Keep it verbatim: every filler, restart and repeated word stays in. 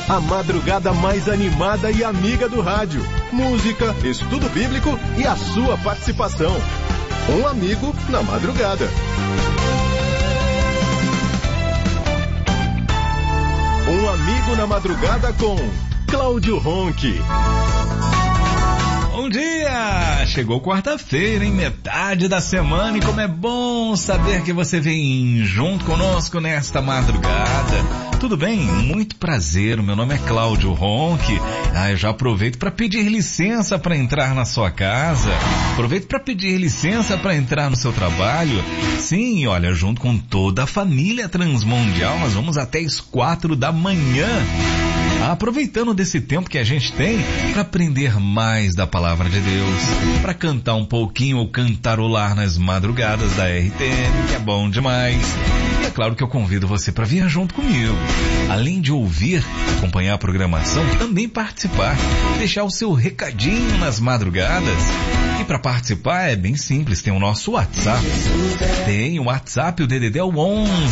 a madrugada mais animada e amiga do rádio. Música, estudo bíblico e a sua participação. Um amigo na madrugada. Um amigo na madrugada com Cláudio Ronchi. Bom dia! Chegou quarta-feira, em metade da semana, e como é bom saber que você vem junto conosco nesta madrugada. Tudo bem? Muito prazer, o meu nome é Cláudio Ronchi. Ah, eu já aproveito para pedir licença para entrar na sua casa. Aproveito para pedir licença para entrar no seu trabalho. Sim, olha, junto com toda a família Transmundial, nós vamos até as quatro da manhã. Aproveitando desse tempo que a gente tem para aprender mais da Palavra de Deus, para cantar um pouquinho ou cantarolar nas madrugadas da R T M, que é bom demais. E é claro que eu convido você para vir junto comigo. Além de ouvir, acompanhar a programação, também participar, deixar o seu recadinho nas madrugadas. E para participar é bem simples, tem o nosso WhatsApp. Tem o WhatsApp, o D D D é o onze